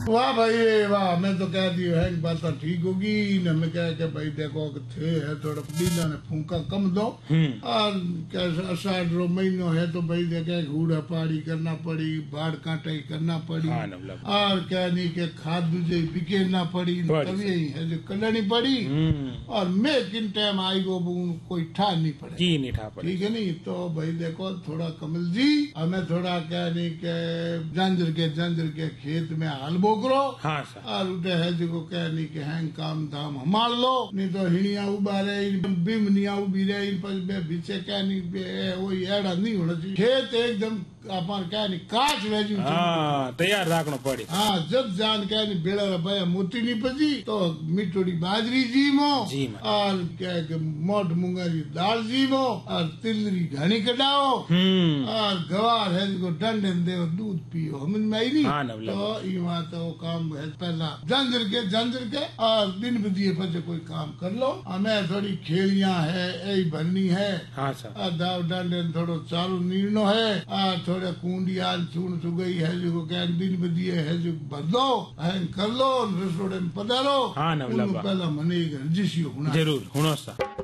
वाह भाई वाह, मैं तो कह दी है बात तो ठीक होगी न। मैं कह के भाई देखो थे है थोड़ा डीला ने फूका कम दो और अषाढ़ रो महीनो है तो भाई देखे घूड़ा पाड़ी करना पड़ी, बाढ़ कांटे करना पड़ी और क्या नहीं के खाद दूजे बिकेरना पड़ी, तभी है जो कलनी पड़ी। और मैं किन टाइम आई वो कोई ठा नहीं पड़े, ठीक है नहीं। तो भाई देखो थोड़ा कमल जी हमें थोड़ा क्या नहीं के जंजर के खेत में हाल बोकरो और उठे है जो क्या नहीं के हैंग काम धाम हमार लो, नहीं तो हिणिया उबा रहे बिमनिया उबी रहे पीछे क्या नहीं वही एड़ा नहीं होना चाहिए। खेत एकदम अपन क्या नहीं काच वेजू तैयार रखना पड़ी। हाँ जब जान क्या नहीं बेड़ा भैया मोती नहीं पची तो मिठोड़ी बाजरी जीमो और क्या मोट मुंगारी दाल जीमो और तिलरी घनी कटाओ और गवार है जो डंडे दे दूध पियो समझ में आई नहीं। तो ये तो काम है पहला जंजर के और दिन बदिए पर कोई काम कर लो। हमें थोड़ी खेलियां है यही भरनी है दाव डंडे थोड़ो चालू नीरनो है और थोड़ा कुंडिया चून सुगई है जो दिन बदिए है जो भर दो कर लो रसोड़े में पधारो। पहला मने रजिस्ट्री होना जरूर होना सा।